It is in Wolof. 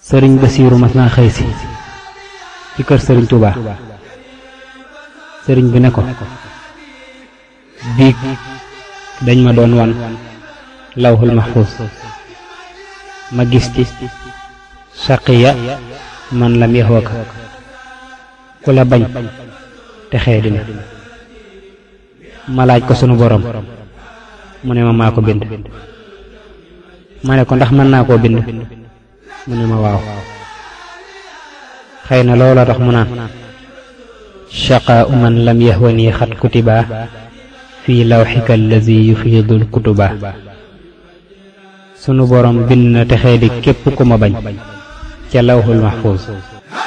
sëriñ Basiiru mas naa xëy si ci kër sëriñ Tuubaa sëriñ bi ne ko biig dañ ma doon wan lawhul mahfuus ma gis ci saqiya man lam yahwaka ku la bañ te xee dina ma laaj ko sunu borom mu ne ma maa ko bind ma ne ko ndax mën naa koo bind mu ne ma waaw xëy na loola tax mu naan shaqaa man lam yahwani xat kutiba fii lawxika allazi yufiidul kutuba sunu borom bind na texee di képp ku ma bañ ca lawhul mahfuus